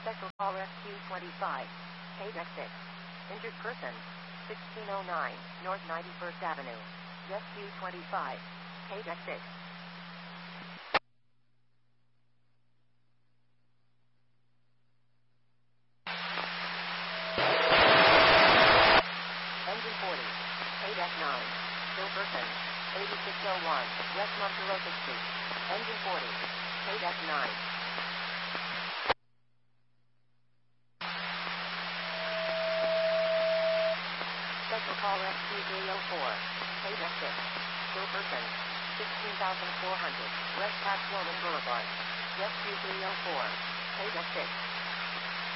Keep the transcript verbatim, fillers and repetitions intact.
Special call Rescue twenty-five. Paydeck six. Injured person. sixteen oh nine North ninety-first Avenue. Rescue twenty-five. Paydeck six. Engine forty. Paydeck nine. Still person. eighty-six oh one West Monterosa Street. Engine forty. Paydeck nine. Special call Rescue three oh four. Paydeck six. Still person. sixteen thousand four hundred West Paxloman Boulevard. Rescue three oh four. Paydeck six.